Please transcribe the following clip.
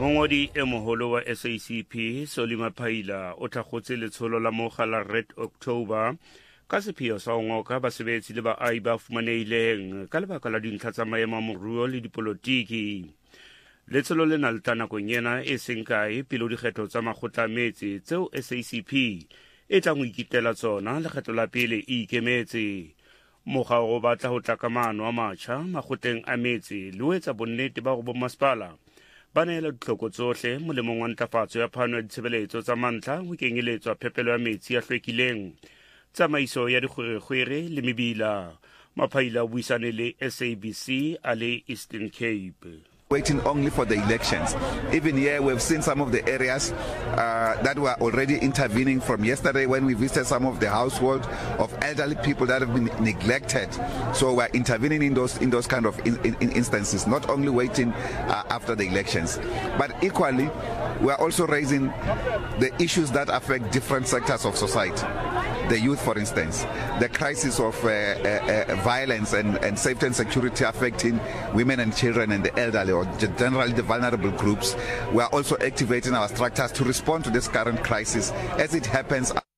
Mongodi e moholo wa SACP Solima Phaila o thakgotse letsholo la mogala Red October ka sepheo sa ho ngoka basebetsi le baahi ba fumanehileng ka lebaka la dintlha tsa maemo a moruo le dipolotiki. Letsholo lena le tla nakong ena e seng kae pele ho dikgetho tsa makgotla a metsi tseo SACP e tlang ho ikitela tsona lekgetlo la pele e ikemetse. Mokga o batla ho tla ka maano a matjha makgotleng a metsi le ho etsa bonnete ba hore bommasepala ba neela ditlhoko tsohle molemong wa ntlafatso ya phano ya ditshebeletso tsa mantlha ho kenyeletswa phepelo ya metsi ya hlwekileng, tsamaiso ya dikgwerekgwere le mebila. Maphaila o buisane le SABC a le Eastern Cape. Waiting only for the elections. Even here, we've seen some of the areas that were already intervening from yesterday when we visited some of the households of elderly people that have been neglected. So we're intervening in those kind of instances, not only waiting after the elections, but equally, we're also raising the issues that affect different sectors of society. The youth, for instance, the crisis of violence and safety and security affecting women and children and the elderly, or generally the vulnerable groups. We are also activating our structures to respond to this current crisis as it happens.